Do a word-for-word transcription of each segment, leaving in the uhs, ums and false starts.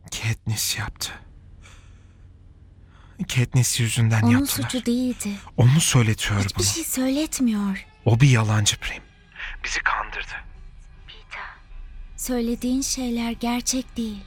Katniss yaptı. Katniss yüzünden Onun yaptılar. suçu değildi. Onu söyletiyor Hiçbir bunu. şey söyletmiyor. O bir yalancı Prim. Bizi kandırdı. Peeta, söylediğin şeyler gerçek değil.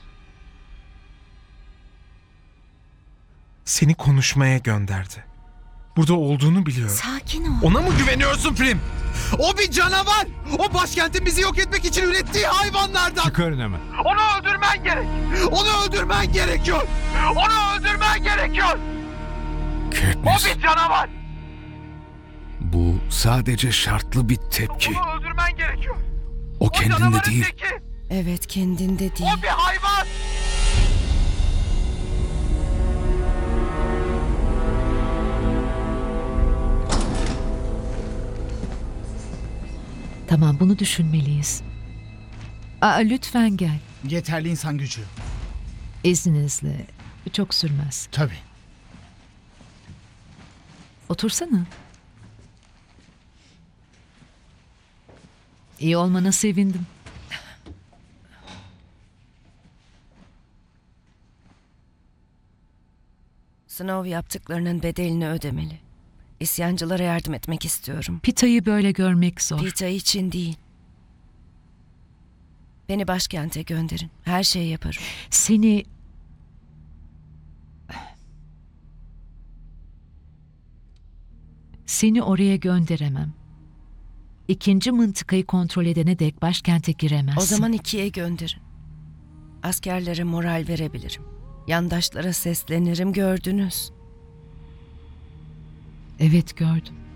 Seni konuşmaya gönderdi. Burada olduğunu biliyor. Sakin ol. Ona mı güveniyorsun Prim? O bir canavar! O başkentin bizi yok etmek için ürettiği hayvanlardan! Çıkarın hemen. Onu öldürmen gerek! Onu öldürmen gerekiyor! Onu öldürmen gerekiyor! Katniss, O bir canavar! bu sadece şartlı bir tepki. Onu öldürmen gerekiyor! O O kendinde canavarın değil. teki! Evet, kendinde değil. O bir hayvan! Tamam, bunu düşünmeliyiz. Aa, lütfen gel. Yeterli insan gücü. İzninizle. Çok sürmez. Tabii. Otursana. İyi olmana sevindim. Snow yaptıklarının bedelini ödemeli. İsyancılara yardım etmek istiyorum. Pita'yı böyle görmek zor. Peeta için değil. Beni başkente gönderin. Her şeyi yaparım. Seni... Seni oraya gönderemem. İkinci mıntıkayı kontrol edene dek başkente giremezsin. O zaman ikiye gönderin. Askerlere moral verebilirim. Yandaşlara seslenirim, gördünüz. Evet, gördüm.